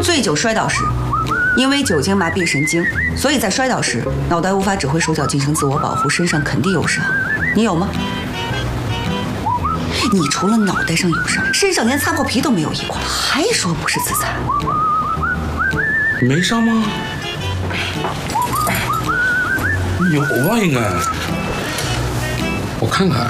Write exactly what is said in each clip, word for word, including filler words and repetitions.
醉酒摔倒时，因为酒精麻痹神经，所以在摔倒时脑袋无法指挥手脚进行自我保护，身上肯定有伤。你有吗？你除了脑袋上有伤，身上连擦破皮都没有一块，还说不是自残？ 没伤吗？有吧，应该。我看看。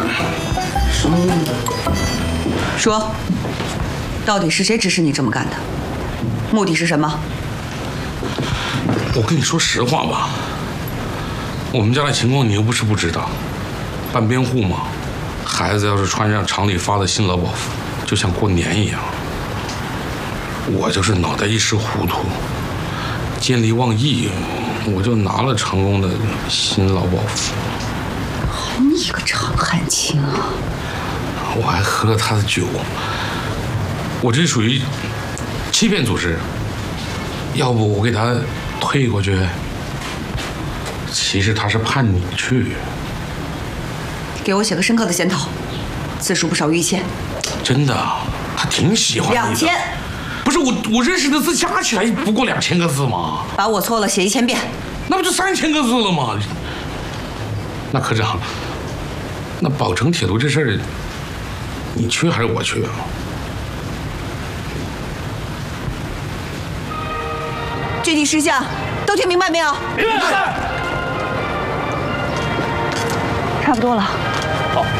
说，到底是谁指使你这么干的？目的是什么？ 我跟你说实话吧，我们家的情况你又不是不知道，半边户嘛，孩子要是穿上厂里发的新劳保服，就像过年一样。我就是脑袋一时糊涂，见利忘义，我就拿了成功的新劳保服。 你个常汉卿啊！ 我还喝了他的酒，我这属于欺骗组织。要不我给他退过去？其实他是盼你去。 给我写个深刻的检讨，字数不少于一千。 真的，他挺喜欢你的。 两千。 不是我，我认识的字加起来不过两千个字吗？ 把我错了写一千遍。 那不就三千个字了吗？那科长，那宝成铁路这事儿，你去还是我去啊？ 具体事项都听明白没有？ 明白。 差不多了。